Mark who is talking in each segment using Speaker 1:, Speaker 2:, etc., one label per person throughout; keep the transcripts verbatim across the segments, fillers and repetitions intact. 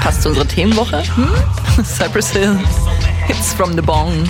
Speaker 1: passt zu unserer Themenwoche. Hm? Cypress Hill, Hits from the Bong.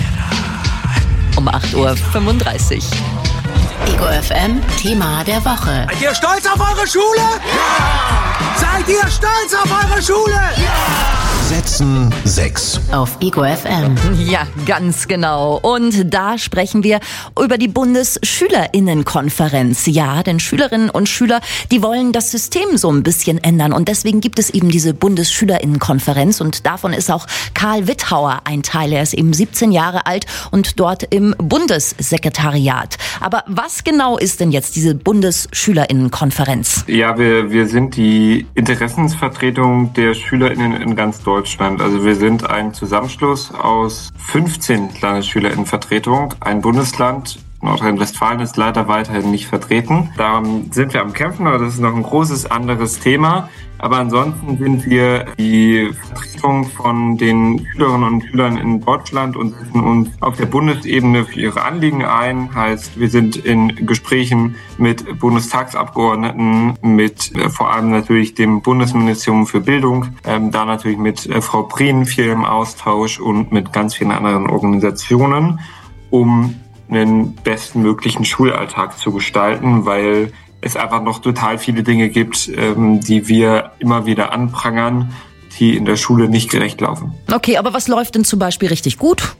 Speaker 1: Um acht Uhr fünfunddreißig.
Speaker 2: Ego F M, Thema der Woche.
Speaker 3: Seid ihr stolz auf eure Schule? Ja! Seid ihr stolz auf eure Schule? Ja!
Speaker 4: Setzen sechs.
Speaker 2: Auf Ego F M.
Speaker 1: Ja, ganz genau. Und da sprechen wir über die Bundesschülerinnenkonferenz. Ja, denn Schülerinnen und Schüler, die wollen das System so ein bisschen ändern. Und deswegen gibt es eben diese Bundesschülerinnenkonferenz. Und davon ist auch Karl Witthauer ein Teil. Er ist eben siebzehn Jahre alt und dort im Bundessekretariat. Aber was genau ist denn jetzt diese Bundesschülerinnenkonferenz?
Speaker 5: Ja, wir, wir sind die Interessensvertretung der SchülerInnen in ganz Deutschland. Also wir sind ein Zusammenschluss aus fünfzehn Landesschülerinnenvertretungen. Ein Bundesland, Nordrhein-Westfalen, ist leider weiterhin nicht vertreten. Daran sind wir am Kämpfen, aber das ist noch ein großes anderes Thema. Aber ansonsten sind wir die Vertretung von den Schülerinnen und Schülern in Deutschland und setzen uns auf der Bundesebene für ihre Anliegen ein. Heißt, wir sind in Gesprächen mit Bundestagsabgeordneten, mit äh, vor allem natürlich dem Bundesministerium für Bildung, ähm, da natürlich mit äh, Frau Prien viel im Austausch und mit ganz vielen anderen Organisationen, um einen bestmöglichen Schulalltag zu gestalten, weil es einfach noch total viele Dinge gibt, ähm, die wir immer wieder anprangern, die in der Schule nicht gerecht laufen.
Speaker 1: Okay, aber was läuft denn zum Beispiel richtig gut?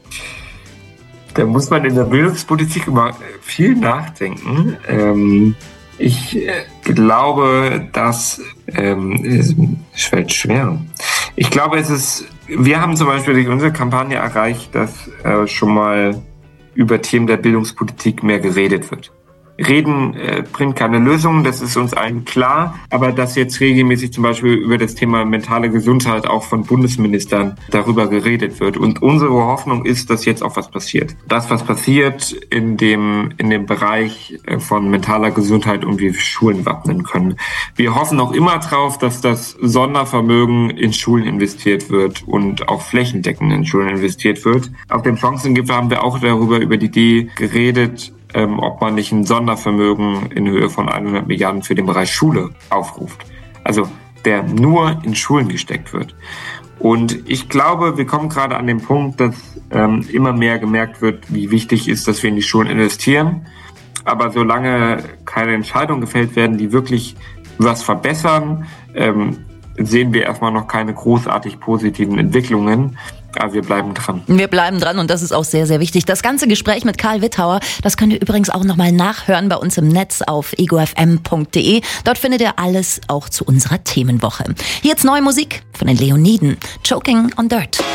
Speaker 5: Da muss man in der Bildungspolitik immer viel nachdenken. Ähm, ich äh, glaube, dass ähm, es fällt schwer. Ich glaube, es ist. Wir haben zum Beispiel durch unsere Kampagne erreicht, dass äh, schon mal über Themen der Bildungspolitik mehr geredet wird. Reden äh, bringt keine Lösung, das ist uns allen klar, aber dass jetzt regelmäßig zum Beispiel über das Thema mentale Gesundheit auch von Bundesministern darüber geredet wird. Und unsere Hoffnung ist, dass jetzt auch was passiert. Das, was passiert in dem, in dem Bereich von mentaler Gesundheit und wie wir Schulen wappnen können. Wir hoffen auch immer drauf, dass das Sondervermögen in Schulen investiert wird und auch flächendeckend in Schulen investiert wird. Auf dem Chancengipfel haben wir auch darüber, über die Idee geredet, Ähm, ob man nicht ein Sondervermögen in Höhe von hundert Milliarden für den Bereich Schule aufruft. Also der nur in Schulen gesteckt wird. Und ich glaube, wir kommen gerade an den Punkt, dass ähm, immer mehr gemerkt wird, wie wichtig ist, dass wir in die Schulen investieren. Aber solange keine Entscheidungen gefällt werden, die wirklich was verbessern, ähm, sehen wir erstmal noch keine großartig positiven Entwicklungen. Aber wir bleiben dran.
Speaker 1: Wir bleiben dran und das ist auch sehr, sehr wichtig. Das ganze Gespräch mit Karl Witthauer, das könnt ihr übrigens auch nochmal nachhören bei uns im Netz auf ego f m punkt d e. Dort findet ihr alles auch zu unserer Themenwoche. Hier jetzt neue Musik von den Leoniden. Choking on Dirt.